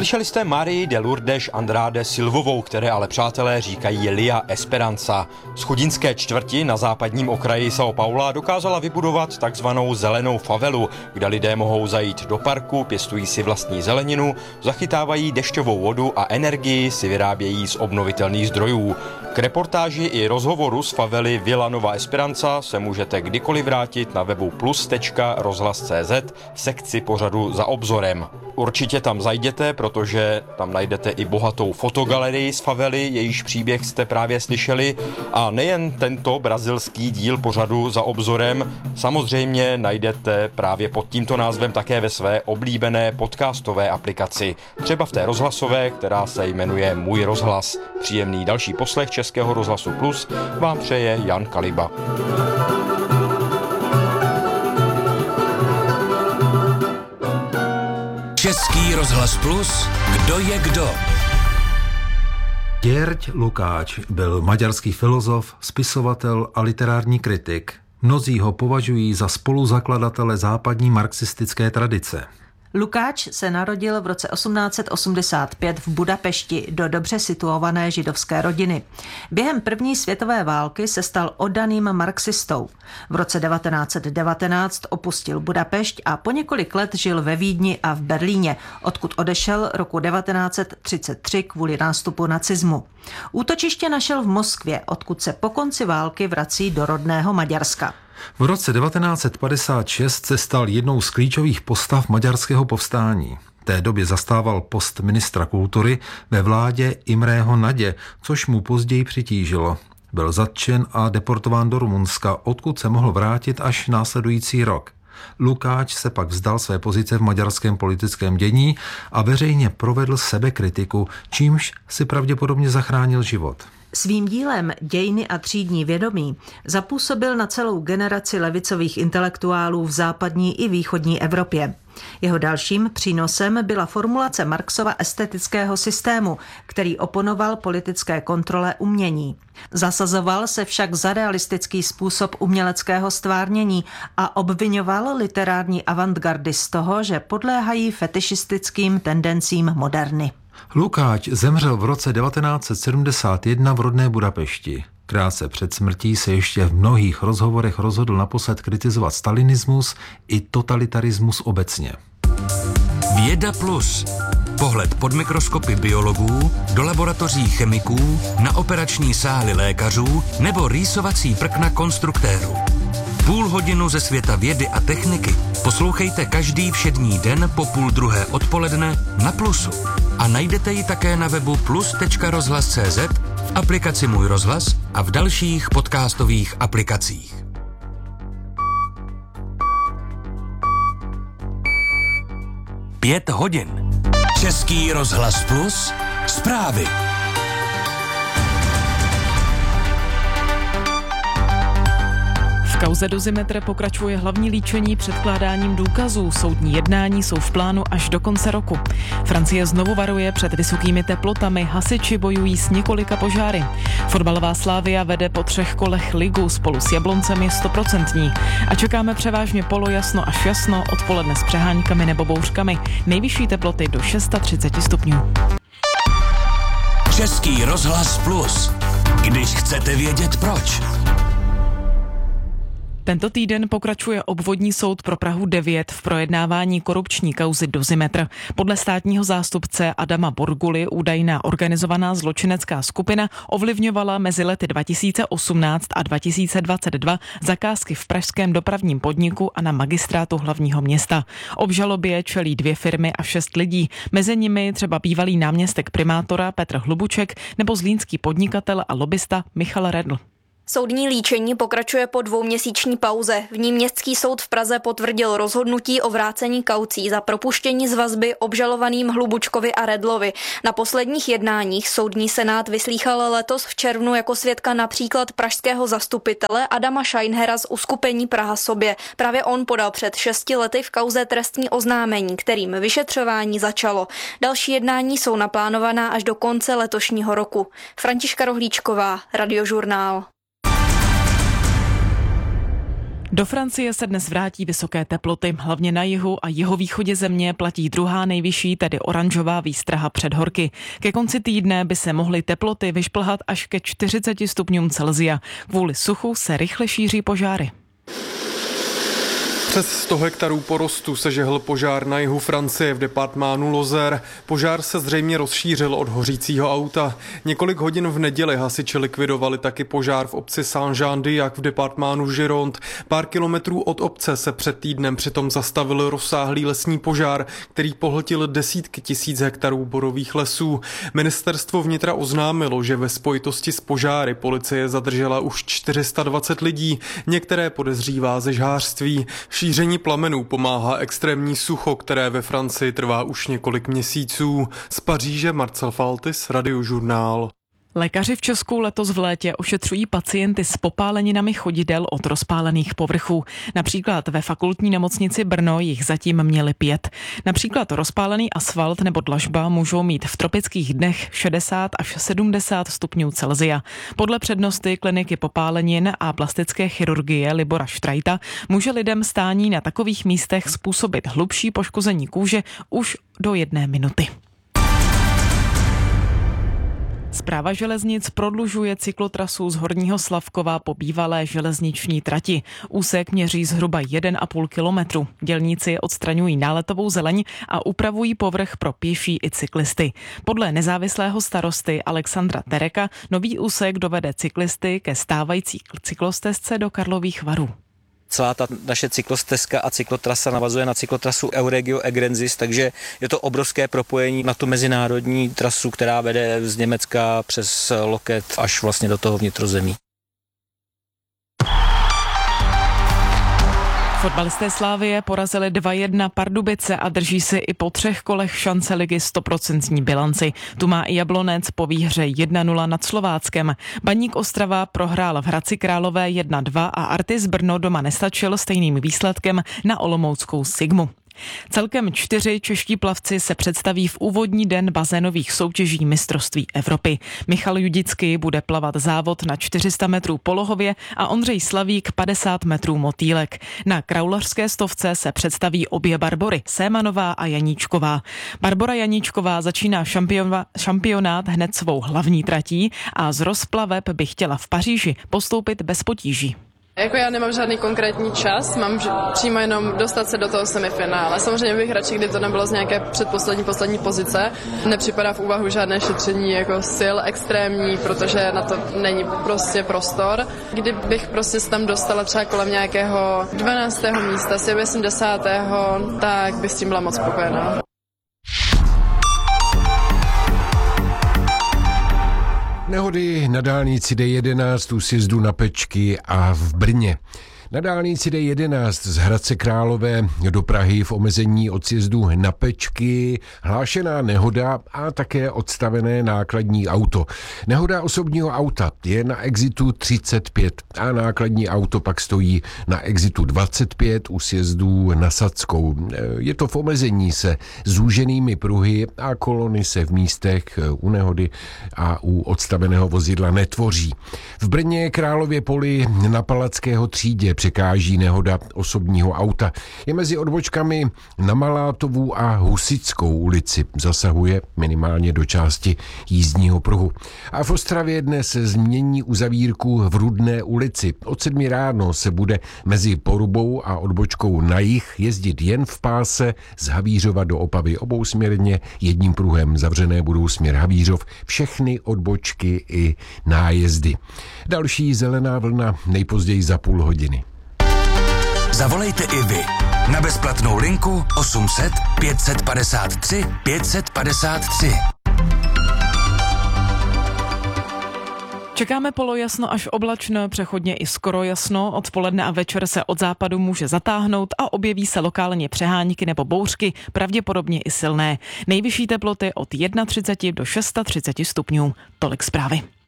Slyšeli jste Marii de Lourdes Andrade Silvovou, které ale přátelé říkají Lia Esperanza. Z chudinské čtvrti na západním okraji São Paula dokázala vybudovat takzvanou zelenou favelu, kde lidé mohou zajít do parku, pěstují si vlastní zeleninu, zachytávají dešťovou vodu a energii si vyrábějí z obnovitelných zdrojů. K reportáži i rozhovoru z favely Vila Nova Esperanza se můžete kdykoliv vrátit na webu plus.rozhlas.cz v sekci pořadu Za obzorem. Určitě tam zajděte, protože tam najdete i bohatou fotogalerii z favely, jejíž příběh jste právě slyšeli. A nejen tento brazilský díl pořadu Za obzorem, samozřejmě najdete právě pod tímto názvem také ve své oblíbené podcastové aplikaci. Třeba v té rozhlasové, která se jmenuje Můj rozhlas. Příjemný další poslech Českého rozhlasu Plus vám přeje Jan Kaliba. Český rozhlas Plus, kdo je kdo? György Lukács byl maďarský filozof, spisovatel a literární kritik. Mnozí ho považují za spoluzakladatele západní marxistické tradice. Lukács se narodil v roce 1885 v Budapešti do dobře situované židovské rodiny. Během první světové války se stal oddaným marxistou. V roce 1919 opustil Budapešť a po několik let žil ve Vídni a v Berlíně, odkud odešel roku 1933 kvůli nástupu nacismu. Útočiště našel v Moskvě, odkud se po konci války vrací do rodného Maďarska. V roce 1956 se stal jednou z klíčových postav maďarského povstání. V té době zastával post ministra kultury ve vládě Imrého Nadě, což mu později přitížilo. Byl zatčen a deportován do Rumunska, odkud se mohl vrátit až následující rok. Lukács se pak vzdal své pozice v maďarském politickém dění a veřejně provedl sebekritiku, čímž si pravděpodobně zachránil život. Svým dílem Dějiny a třídní vědomí zapůsobil na celou generaci levicových intelektuálů v západní i východní Evropě. Jeho dalším přínosem byla formulace Marxova estetického systému, který oponoval politické kontrole umění. Zasazoval se však za realistický způsob uměleckého stvárnění a obviňoval literární avantgardy z toho, že podléhají fetišistickým tendencím moderny. Lukács zemřel v roce 1971 v rodné Budapešti. Krátce před smrtí se ještě v mnohých rozhovorech rozhodl naposled kritizovat stalinismus i totalitarismus obecně. Věda plus. Pohled pod mikroskopy biologů, do laboratoří chemiků, na operační sály lékařů nebo rýsovací prkna konstruktérů. Půl hodinu ze světa vědy a techniky poslouchejte každý všední den po 12:30 odpoledne na Plusu. A najdete ji také na webu plus.rozhlas.cz, v aplikaci Můj rozhlas a v dalších podcastových aplikacích. Pět hodin. Český rozhlas Plus, zprávy. V kauze Dozimetr pokračuje hlavní líčení předkládáním důkazů. Soudní jednání jsou v plánu až do konce roku. Francie znovu varuje před vysokými teplotami, hasiči bojují s několika požáry. Fotbalová Slavia vede po 3 kolech ligu, spolu s Jabloncem je 100%. A čekáme převážně polojasno až jasno, odpoledne s přeháňkami nebo bouřkami. Nejvyšší teploty do 630 stupňů. Český rozhlas Plus. Když chcete vědět proč. Tento týden pokračuje obvodní soud pro Prahu 9 v projednávání korupční kauzy Dozimetr. Podle státního zástupce Adama Borguly údajná organizovaná zločinecká skupina ovlivňovala mezi lety 2018 a 2022 zakázky v pražském dopravním podniku a na magistrátu hlavního města. Obžalobě čelí 2 firmy a 6 lidí. Mezi nimi třeba bývalý náměstek primátora Petr Hlubuček nebo zlínský podnikatel a lobista Michal Redl. Soudní líčení pokračuje po 2měsíční pauze. V ní Městský soud v Praze potvrdil rozhodnutí o vrácení kaucí za propuštění z vazby obžalovaným Hlubučkovi a Redlovi. Na posledních jednáních soudní senát vyslýchal letos v červnu jako svědka například pražského zastupitele Adama Scheinhera z uskupení Praha sobě. Právě on podal před 6 lety v kauze trestní oznámení, kterým vyšetřování začalo. Další jednání jsou naplánovaná až do konce letošního roku. Františka Rohlíčková, Radiožurnál. Do Francie se dnes vrátí vysoké teploty. Hlavně na jihu a jihovýchodě země platí druhá nejvyšší, tedy oranžová výstraha před horky. Ke konci týdne by se mohly teploty vyšplhat až ke 40 stupňům Celsia. Kvůli suchu se rychle šíří požáry. Přes 100 hektarů porostu se žehl požár na jihu Francie v departmánu Lozère. Požár se zřejmě rozšířil od hořícího auta. Několik hodin v neděli hasiči likvidovali taky požár v obci Saint-Jean-d'Yac v departmánu Gironde. Pár kilometrů od obce se před týdnem přitom zastavil rozsáhlý lesní požár, který pohltil desítky tisíc hektarů borových lesů. Ministerstvo vnitra oznámilo, že ve spojitosti s požáry policie zadržela už 420 lidí, některé podezřívá ze žhářství. Šíření plamenů pomáhá extrémní sucho, které ve Francii trvá už několik měsíců. Z Paříže Marcel Faltis, Radiožurnál. Lékaři v Česku letos v létě ošetřují pacienty s popáleninami chodidel od rozpálených povrchů. Například ve fakultní nemocnici Brno jich zatím měli 5. Například rozpálený asfalt nebo dlažba můžou mít v tropických dnech 60 až 70 stupňů Celsia. Podle přednosty kliniky popálenin a plastické chirurgie Libora Štrajta může lidem stání na takových místech způsobit hlubší poškození kůže už do 1 minuty. Správa železnic prodlužuje cyklotrasu z Horního Slavkova po bývalé železniční trati. Úsek měří zhruba 1,5 kilometru. Dělníci odstraňují náletovou zeleň a upravují povrch pro pěší i cyklisty. Podle nezávislého starosty Alexandra Tereka nový úsek dovede cyklisty ke stávající cyklostezce do Karlových Varů. Celá ta naše cyklostezka a cyklotrasa navazuje na cyklotrasu Euregio Egrensis, takže je to obrovské propojení na tu mezinárodní trasu, která vede z Německa přes Loket až vlastně do toho vnitrozemí. Fotbalisté Slavie porazili 2-1 Pardubice a drží si i po 3 kolech šance ligy 100% bilanci. Tu má i Jablonec po výhře 1-0 nad Slováckem. Baník Ostrava prohrál v Hradci Králové 1-2 a Artis Brno doma nestačil stejným výsledkem na olomouckou Sigmu. Celkem 4 čeští plavci se představí v úvodní den bazénových soutěží mistrovství Evropy. Michal Judický bude plavat závod na 400 metrů polohově a Ondřej Slavík 50 metrů motýlek. Na kraulařské stovce se představí obě Barbory, Sémanová a Janíčková. Barbora Janíčková začíná šampionát hned svou hlavní tratí a z rozplaveb by chtěla v Paříži postoupit bez potíží. Já nemám žádný konkrétní čas, mám přímo jenom dostat se do toho semifinále. Samozřejmě bych radši, kdy to nebylo z nějaké poslední pozice. Nepřipadá v úvahu žádné šetření jako sil extrémní, protože na to není prostě prostor. Kdybych prostě se tam dostala třeba kolem nějakého 12. místa, si 80. tak bych s tím byla moc spokojená. Nehody na dálnici D11 u sjezdu na Pečky a v Brně. Na dálnici D11 z Hradce Králové do Prahy v omezení od sjezdu na Pečky hlášená nehoda a také odstavené nákladní auto. Nehoda osobního auta je na exitu 35 a nákladní auto pak stojí na exitu 25 u sjezdu na Sadskou. Je to v omezení se zúženými pruhy a kolony se v místech u nehody a u odstaveného vozidla netvoří. V Brně Králově Poli na Palackého třídě překáží nehoda osobního auta. Je mezi odbočkami na Malátovu a Husitskou ulici. Zasahuje minimálně do části jízdního pruhu. A v Ostravě dnes změní uzavírku v Rudné ulici. Od 7 ráno se bude mezi Porubou a odbočkou na jih jezdit jen v páse z Havířova do Opavy obousměrně. Jedním pruhem zavřené budou směr Havířov všechny odbočky i nájezdy. Další zelená vlna nejpozději za půl hodiny. Zavolejte i vy na bezplatnou linku 800 553 553. Čekáme polojasno až oblačno, přechodně i skoro jasno. Odpoledne a večer se od západu může zatáhnout a objeví se lokálně přehánky nebo bouřky, pravděpodobně i silné. Nejvyšší teploty od 31 do 36 stupňů. Tolik zprávy.